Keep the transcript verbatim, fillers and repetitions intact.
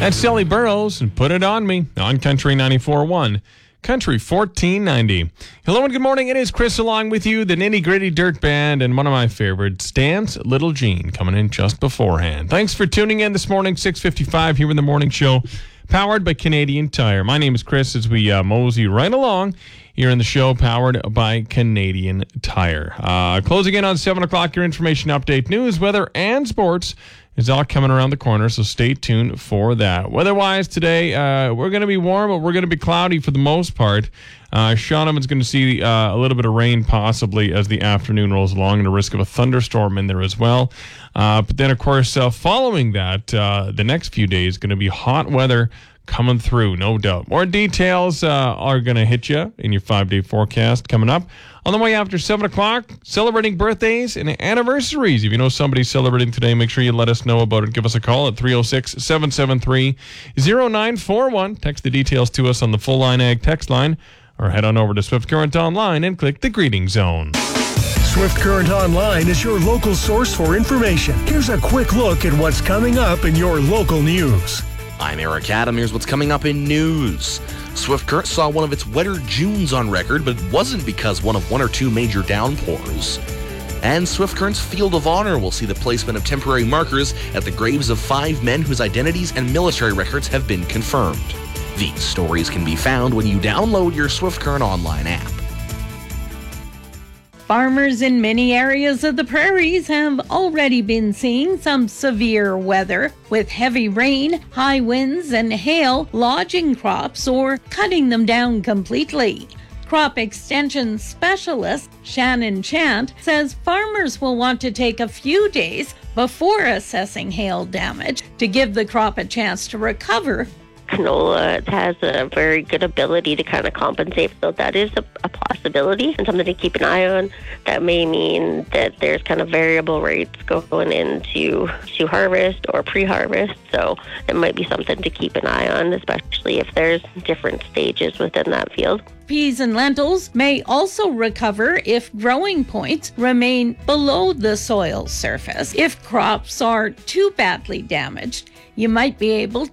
That's Sally Burrows and Put It On Me on Country ninety-four point one. Country fourteen ninety. Hello and good morning. It is Chris along with you, the Nitty Gritty Dirt Band, and one of my favorites, Dance Little Jean, coming in just beforehand. Thanks for tuning in this morning, six fifty-five here in the morning show, powered by Canadian Tire. My name is Chris as we uh, mosey right along here in the show, powered by Canadian Tire. Uh, closing in on seven o'clock, your information update, news, weather, and sports is all coming around the corner, so stay tuned for that. Weather-wise today, uh, we're going to be warm, but we're going to be cloudy for the most part. Uh, Shaughnaman's going to see uh, a little bit of rain possibly as the afternoon rolls along, and a risk of a thunderstorm in there as well. Uh, but then, of course, uh, following that, uh, the next few days going to be hot weather coming through, no doubt. More details uh, are going to hit you in your five-day forecast coming up. On the way after seven o'clock, celebrating birthdays and anniversaries. If you know somebody celebrating today, make sure you let us know about it. Give us a call at three oh six, seven seven three, oh nine four one. Text the details to us on the Full Line Ag text line, or head on over to Swift Current Online and click the greeting zone. Swift Current Online is your local source for information. Here's a quick look at what's coming up in your local news. I'm Eric Adam. Here's what's coming up in news. Swift Current saw one of its wetter Junes on record, but it wasn't because one of one or two major downpours. And Swift Current's Field of Honor will see the placement of temporary markers at the graves of five men whose identities and military records have been confirmed. These stories can be found when you download your Swift Current Online app. Farmers in many areas of the prairies have already been seeing some severe weather, with heavy rain, high winds, and hail lodging crops or cutting them down completely. Crop extension specialist Shannon Chant says farmers will want to take a few days before assessing hail damage to give the crop a chance to recover. Canola has a very good ability to kind of compensate, so that is a, a possibility and something to keep an eye on. That may mean that there's kind of variable rates going into to harvest or pre-harvest, so it might be something to keep an eye on, especially if there's different stages within that field. Peas and lentils may also recover if growing points remain below the soil surface. If crops are too badly damaged, you might be able